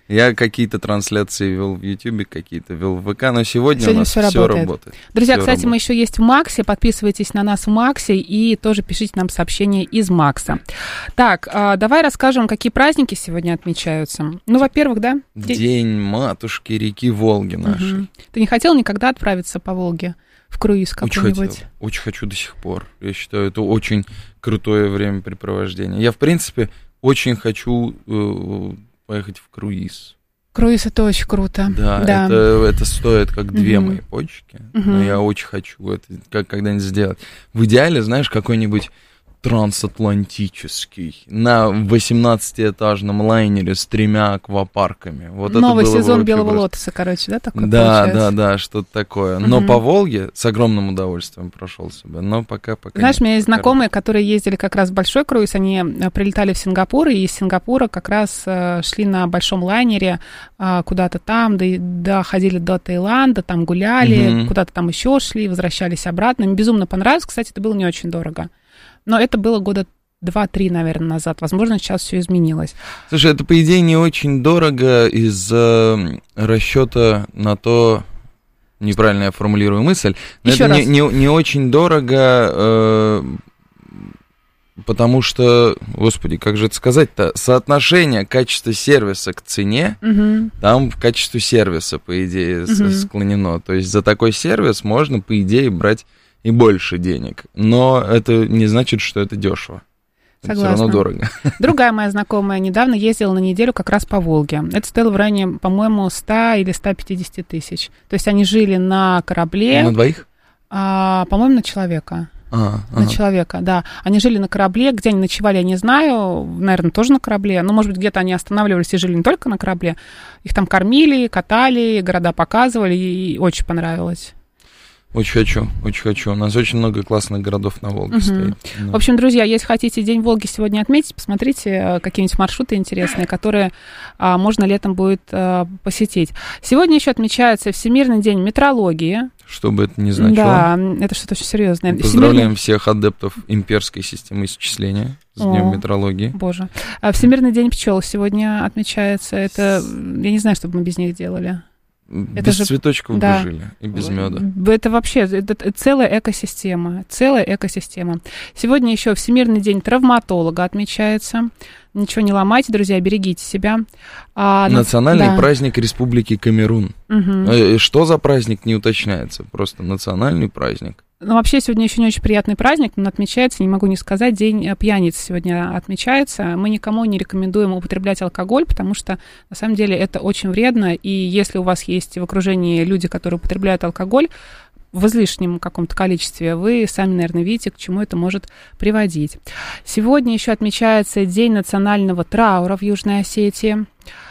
Я какие-то трансляции вел в Ютубе, какие-то вел в ВК, но сегодня у нас все работает. Друзья, всё кстати, работает. мы еще есть в Максе, подписывайтесь на нас в Максе и тоже пишите нам сообщения из Макса. Так, давай расскажем, какие праздники сегодня отмечаются. Ну, во-первых, да? День матушки реки Волги нашей. Угу. Ты не хотел никогда отправиться по Волге в круиз какой-нибудь? Очень хочу до сих пор. Я считаю, это очень крутое времяпрепровождение. Я, в принципе, очень хочу поехать в круиз. Круиз — это очень круто. Да. Это стоит как две мои почки. Но я очень хочу это когда-нибудь сделать. В идеале, знаешь, какой-нибудь трансатлантический на 18-этажном лайнере с 3 аквапарками. Вот новый это было сезон бы Белого просто... лотоса, короче, да, такой получается? Да, что-то такое. Но по Волге с огромным удовольствием прошел себя. Но пока Знаешь, у меня есть знакомые, которые ездили как раз в большой круиз, они прилетали в Сингапур, и из Сингапура как раз шли на большом лайнере куда-то там, доходили до Таиланда, там гуляли, куда-то там еще шли, возвращались обратно. Им безумно понравилось. Кстати, это было не очень дорого. Но это было года 2-3, наверное, назад. Возможно, сейчас все изменилось. Слушай, это, по идее, не очень дорого из-за расчета на то... Неправильно я формулирую мысль. Но еще это раз. не очень дорого, потому что, господи, как же это сказать-то, соотношение качества сервиса к цене, там в качестве сервиса, по идее, склонено. То есть за такой сервис можно, по идее, брать и больше денег. Но это не значит, что это дешево. Это все равно дорого. Другая моя знакомая недавно ездила на неделю как раз по Волге. Это стоило в районе, по-моему, 100 или 150 тысяч. То есть они жили на корабле. На двоих? По-моему, на человека. На человека, да. Они жили на корабле. Где они ночевали, я не знаю. Наверное, тоже на корабле. Но, может быть, где-то они останавливались и жили не только на корабле. Их там кормили, катали, города показывали. И очень понравилось. Очень хочу. У нас очень много классных городов на Волге стоит. В общем, друзья, если хотите День Волги сегодня отметить, посмотрите какие-нибудь маршруты интересные, которые можно летом будет посетить. Сегодня еще отмечается Всемирный день метрологии. Что бы это ни значило. Да, это что-то очень серьезное. Поздравляем всех адептов имперской системы исчисления с Днем метрологии. Боже. Всемирный день пчел сегодня отмечается. Это, я не знаю, что бы мы без них делали. Без цветочков бы жили и без меда. Это вообще это целая экосистема. Сегодня еще Всемирный день травматолога отмечается. Ничего не ломайте, друзья, берегите себя. Национальный праздник Республики Камерун. Что за праздник, не уточняется. Просто национальный праздник. Ну, вообще, сегодня еще не очень приятный праздник, но отмечается, не могу не сказать, День пьяницы сегодня отмечается. Мы никому не рекомендуем употреблять алкоголь, потому что, на самом деле, это очень вредно, и если у вас есть в окружении люди, которые употребляют алкоголь в излишнем каком-то количестве, вы сами, наверное, видите, к чему это может приводить. Сегодня еще отмечается День национального траура в Южной Осетии.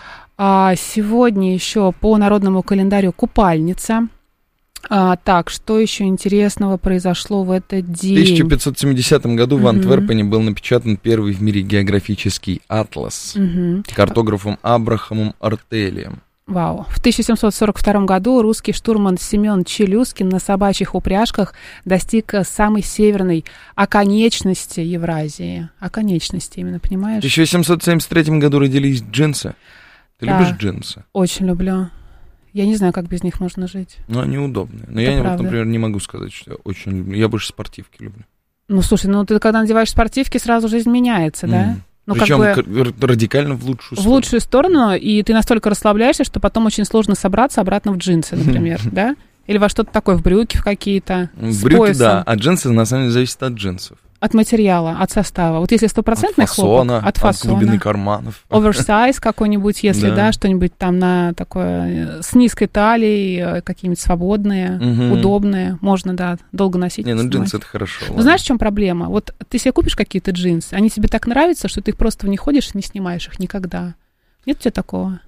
Сегодня еще по народному календарю Купальница. Так, что еще интересного произошло в этот день? В 1570 году в Антверпене был напечатан первый в мире географический атлас картографом Абрахамом Артелием. Вау. В 1742 году русский штурман Семен Челюскин на собачьих упряжках достиг самой северной оконечности Евразии. Оконечности именно, понимаешь? В 1873 году родились джинсы. Ты любишь джинсы? Очень люблю. Я не знаю, как без них можно жить. Ну, они удобные. Но я, вот, например, не могу сказать, что я очень люблю. Я больше спортивки люблю. Ну, слушай, ты когда надеваешь спортивки, сразу жизнь меняется, да? Ну, причем радикально в лучшую сторону. В лучшую сторону, и ты настолько расслабляешься, что потом очень сложно собраться обратно в джинсы, например, да? Или во что-то такое, в брюки в какие-то, в брюки, да, а джинсы, на самом деле, зависят от джинсов. От материала, от состава. Вот если стопроцентный хлопок, от фасона, от глубины карманов. Оверсайз какой-нибудь, если, да, что-нибудь там на такое, с низкой талией, какие-нибудь свободные, удобные, можно, да, долго носить. Не, ну джинсы это хорошо. Но знаешь, в чем проблема? Вот ты себе купишь какие-то джинсы, они тебе так нравятся, что ты их просто в них ходишь и не снимаешь их никогда. Нет у тебя такого?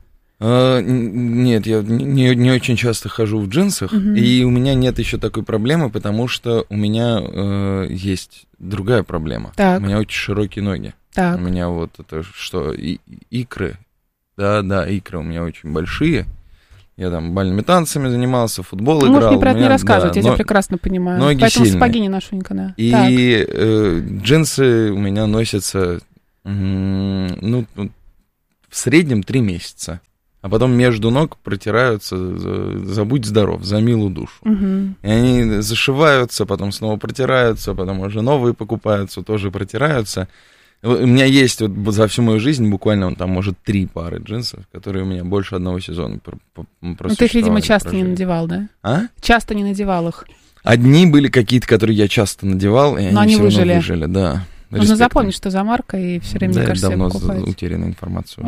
Нет, я не очень часто хожу в джинсах, и у меня нет еще такой проблемы, потому что у меня есть другая проблема. Так. У меня очень широкие ноги. Так. У меня вот это что, икры, да, икры у меня очень большие. Я там бальными танцами занимался, футбол играл. Можешь мне про это не рассказывать, я тебя прекрасно понимаю. Ноги поэтому сильные. Сапоги не ношу никогда. И джинсы у меня носятся, в среднем 3 месяца. а потом между ног протираются за «Будь здоров», за «Милую душу». И они зашиваются, потом снова протираются, потом уже новые покупаются, тоже протираются. У меня есть вот за всю мою жизнь буквально там, может, 3 пары джинсов, которые у меня больше одного сезона просуществовали. Ты их, видимо, часто не надевал, да? А? Часто не надевал их. Одни были какие-то, которые я часто надевал, и они все равно выжили, да. Нужно запомнить, что за марка, и все время, мне кажется, давно покупаете. утеряна информация.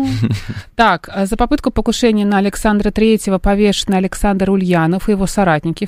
Так, за попытку покушения на Александра III повешен Александр Ульянов и его соратники в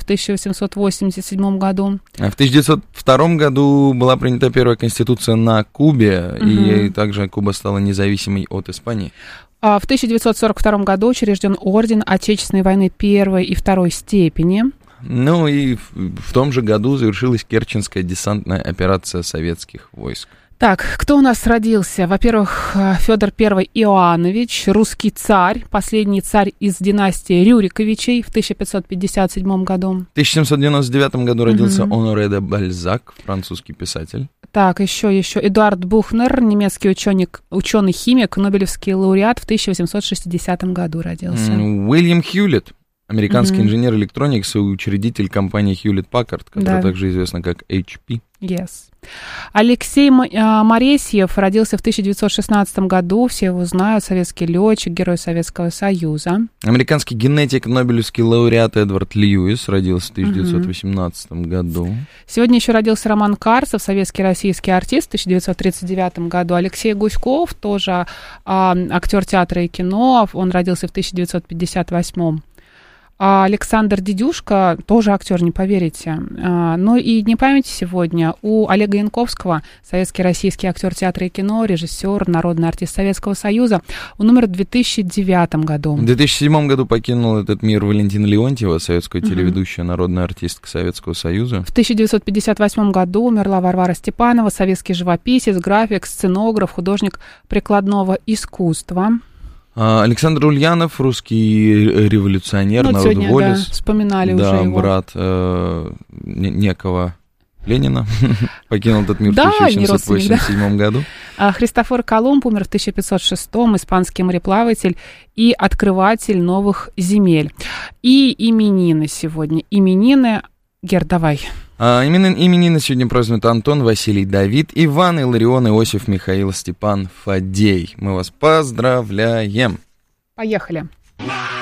1887 году. В 1902 году была принята первая конституция на Кубе, и также Куба стала независимой от Испании. В 1942 году учрежден орден Отечественной войны первой и второй степени. Ну и в том же году завершилась Керченская десантная операция советских войск. Так, кто у нас родился? Во-первых, Федор I Иоаннович, русский царь, последний царь из династии Рюриковичей в 1557 году. В 1799 году родился Оноре де Бальзак, французский писатель. Так, еще Эдуард Бухнер, немецкий ученый-химик, нобелевский лауреат в 1860 году родился. Уильям Хьюлетт, американский инженер-электроник, соучредитель компании Hewlett-Packard, которая также известна как HP. Yes. Алексей Моресьев родился в 1916 году, все его знают, советский летчик, герой Советского Союза. Американский генетик, нобелевский лауреат Эдвард Льюис родился в 1918 году. Сегодня еще родился Роман Карцев, советский российский артист в 1939 году. Алексей Гуськов, тоже актер театра и кино, он родился в 1958. А Александр Дедюшка, тоже актер, не поверите. Ну и не памяти сегодня у Олега Янковского, советский российский актер театра и кино, режиссер, народный артист Советского Союза. Он умер в 2009 году. В 2007 году покинул этот мир Валентина Леонтьева, советская телеведущая, народная артистка Советского Союза. В 1958 году умерла Варвара Степанова, советский живописец, график, сценограф, художник прикладного искусства. Александр Ульянов, русский революционер, народоволец. Да, вспоминали уже его. Да, брат некого Ленина, покинул этот мир в 1787 году. Христофор Колумб умер в 1506-м, испанский мореплаватель и открыватель новых земель. И именины сегодня. Именины, Гер, давай. Именины сегодня празднуют Антон, Василий, Давид, Иван, Иларион, Иосиф, Михаил, Степан, Фадей. Мы вас поздравляем. Поехали.